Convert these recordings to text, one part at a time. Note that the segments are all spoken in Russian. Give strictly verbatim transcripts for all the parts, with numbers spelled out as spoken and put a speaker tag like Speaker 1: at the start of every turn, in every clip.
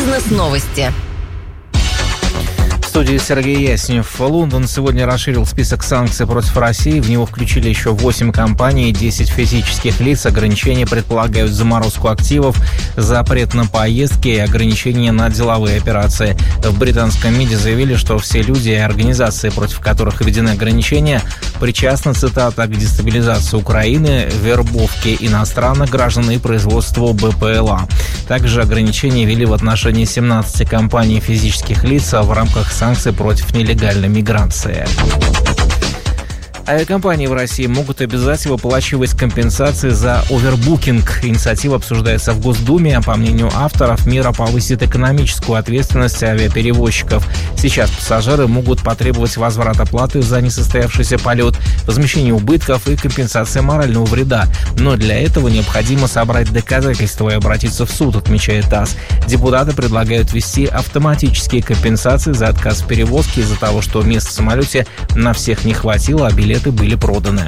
Speaker 1: Бизнес-новости.
Speaker 2: В студии Сергей Яснев. Лондон сегодня расширил список санкций против России. В него включили еще восемь компаний и десять физических лиц. Ограничения предполагают заморозку активов, запрет на поездки и ограничения на деловые операции. В британском МИДе заявили, что все люди и организации, против которых введены ограничения, причастны, цитата, к дестабилизации Украины, вербовке иностранных граждан и производству БПЛА. Также ограничения ввели в отношении семнадцати компаний и физических лиц в рамках санкций против нелегальной миграции. Авиакомпании в России могут обязать выплачивать компенсации за овербукинг. Инициатива обсуждается в Госдуме. По мнению авторов, мера повысит экономическую ответственность авиаперевозчиков. Сейчас пассажиры могут потребовать возврат оплаты за несостоявшийся полет, возмещение убытков и компенсация морального вреда. Но для этого необходимо собрать доказательства и обратиться в суд, отмечает ТАСС. Депутаты предлагают ввести автоматические компенсации за отказ в перевозке из-за того, что места в самолете на всех не хватило, а билеты были проданы.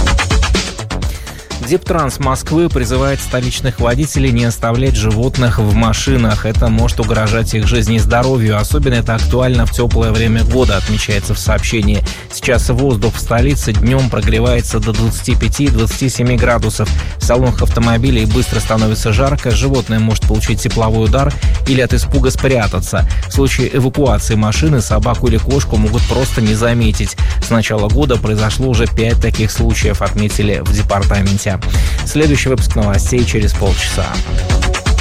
Speaker 2: Дептранс Москвы призывает столичных водителей не оставлять животных в машинах. Это может угрожать их жизни и здоровью. Особенно это актуально в теплое время года, отмечается в сообщении. Сейчас воздух в столице днем прогревается до двадцати пяти - двадцати семи градусов. В салонах автомобилей быстро становится жарко. Животное может получить тепловой удар или от испуга спрятаться. В случае эвакуации машины собаку или кошку могут просто не заметить. С начала года произошло уже пять таких случаев, отметили в департаменте. Следующий выпуск новостей через полчаса.